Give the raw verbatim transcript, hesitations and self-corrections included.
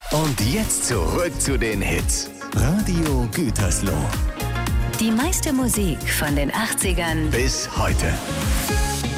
Und jetzt zurück zu den Hits. Radio Gütersloh. Die meiste Musik von den achtzigern Bis heute.